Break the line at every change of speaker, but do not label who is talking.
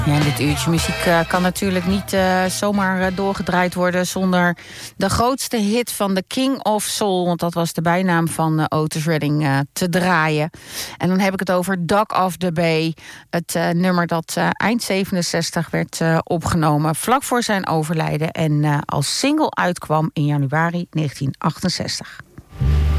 Ja, dit uurtje muziek kan natuurlijk niet zomaar doorgedraaid worden zonder de grootste hit van The King of Soul, want dat was de bijnaam van Otis Redding, te draaien. En dan heb ik het over Dock of the Bay, het nummer dat eind 67 werd opgenomen, vlak voor zijn overlijden en als single uitkwam in januari 1968.